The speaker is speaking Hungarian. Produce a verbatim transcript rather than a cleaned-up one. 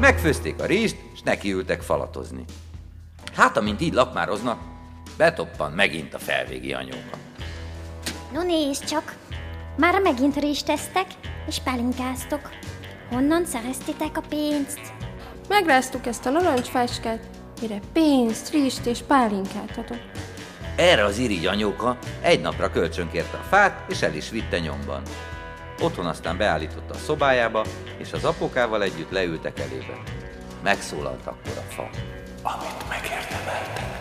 Megfőzték a rizst, és nekiültek falatozni. Hát, amint így lakmároznak, betoppan megint a felvégi anyóka. No nézd csak, már megint rizst tesztek, és pálinkáztok. Honnan szereztitek a pénzt? Megráztuk ezt a narancsfácskát, mire pénzt, rizst és pálinkát adok. Erre az irigy anyóka egy napra kölcsönkérte a fát, és el is vitte nyomban. Otthon aztán beállította a szobájába, és az apókával együtt leültek elébe. Megszólalt akkor a fa. Amit megérdemeltek,